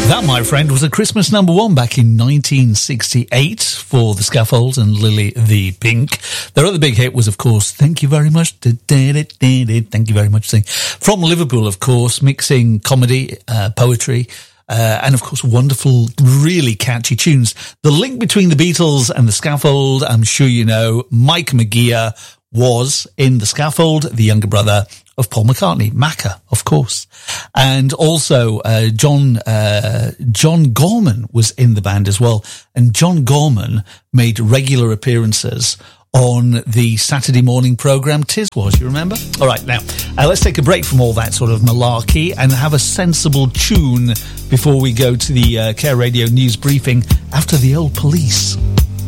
That, my friend, was a Christmas number one back in 1968 for The Scaffold and Lily the Pink. Their other big hit was, of course, Thank You Very Much. Thank you very much. From Liverpool, of course, mixing comedy, poetry, and, of course, wonderful, really catchy tunes. The link between the Beatles and The Scaffold, I'm sure you know, Mike McGeer was in The Scaffold, the younger brother of Paul McCartney, Macca, of course. And also, John Gorman was in the band as well. And John Gorman made regular appearances on the Saturday morning programme Tiswas, you remember? All right, now, let's take a break from all that sort of malarkey and have a sensible tune before we go to the Care Radio news briefing after the old police.